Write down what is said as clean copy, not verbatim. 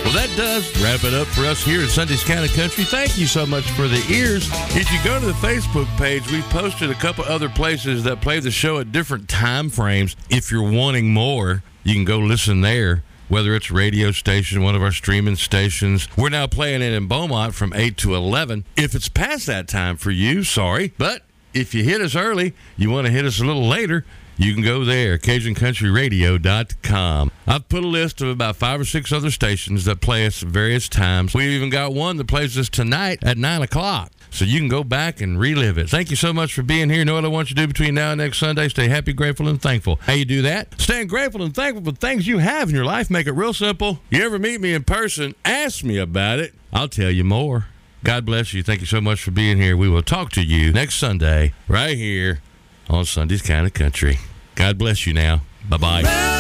Well, that does wrap it up for us here at Sunday's Kind of Country. Thank you so much for the ears. If you go to the Facebook page, we've posted a couple other places that play the show at different time frames. If you're wanting more, you can go listen there. Whether it's a radio station, one of our streaming stations. We're now playing it in Beaumont from 8 to 11. If it's past that time for you, sorry. But if you hit us early, you want to hit us a little later, you can go there, CajunCountryRadio.com. I've put a list of about 5 or 6 other stations that play us at various times. We've even got one that plays us tonight at 9 o'clock. So you can go back and relive it. Thank you so much for being here. Know what I want you to do between now and next Sunday? Stay happy, grateful, and thankful. How you do that? Staying grateful and thankful for things you have in your life. Make it real simple. You ever meet me in person, ask me about it. I'll tell you more. God bless you. Thank you so much for being here. We will talk to you next Sunday right here on Sunday's Kind of Country. God bless you now. Bye-bye.